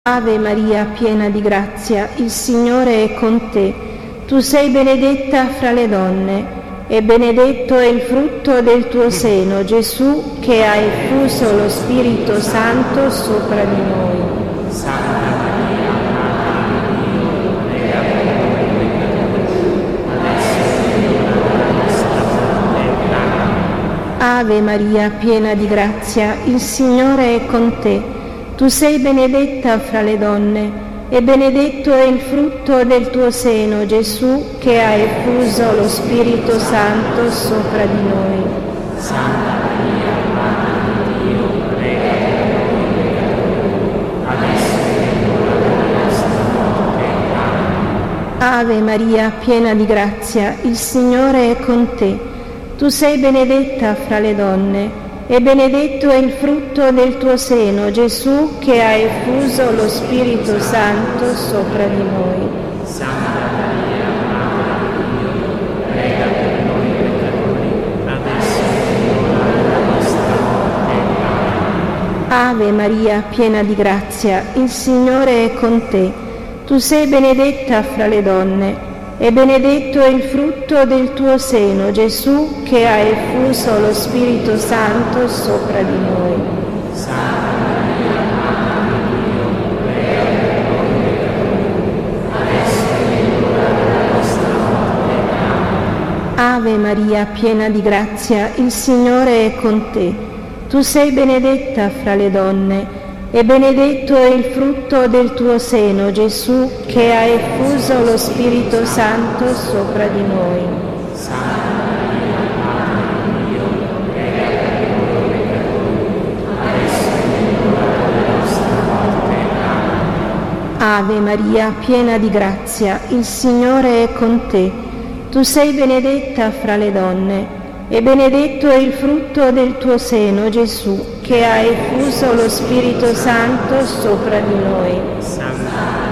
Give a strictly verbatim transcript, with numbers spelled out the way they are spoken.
Ave Maria, piena di grazia, il Signore è con te. Tu sei benedetta fra le donne, e benedetto è il frutto del tuo seno, Gesù, che ha effuso lo Spirito Santo sopra di noi. Santa Maria, Madre di Dio, prega per noi peccatori, adesso è l'ora della nostra morte. Amen. Ave Maria, piena di grazia, il Signore è con te. Tu sei benedetta fra le donne, e benedetto è il frutto del tuo seno, Gesù, che ha effuso lo Spirito Santo sopra di noi. Santa Maria, Madre di Dio, prega per noi peccatori, adesso è l'ora della nostra morte. Amen. Ave Maria, piena di grazia, il Signore è con te. Tu sei benedetta fra le donne, e benedetto è il frutto del tuo seno, Gesù, che ha effuso lo Spirito Santo sopra di noi. Santa Maria, Madre di Dio, prega per noi peccatori, adesso è l'ora della nostra morte. Amen. Ave Maria, piena di grazia, il Signore è con te. Tu sei benedetta fra le donne, e benedetto è il frutto del tuo seno, Gesù, che ha effuso lo Spirito Santo sopra di noi. Santa Maria, Madre di Dio, prega per noi peccatori, adesso è l'ora della nostra morte. Amen. Ave Maria, piena di grazia, il Signore è con te. Tu sei benedetta fra le donne, e benedetto è il frutto del tuo seno, Gesù, che ha effuso lo Spirito Santo sopra di noi. Santa Maria, Madre di Dio, prega per noi peccatori, adesso è l'ora della nostra morte. Amen. Ave Maria, piena di grazia, il Signore è con te. Tu sei benedetta fra le donne, e benedetto è il frutto del tuo seno, Gesù, che ha effuso lo Spirito Santo sopra di noi. Santa